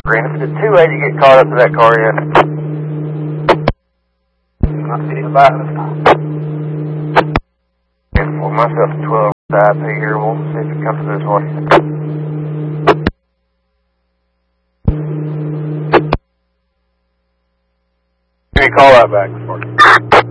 If it's too late to get caught up to that car yet. I see the back. And for myself at 12 IP here, we'll see if it comes this way. Give me a call out back.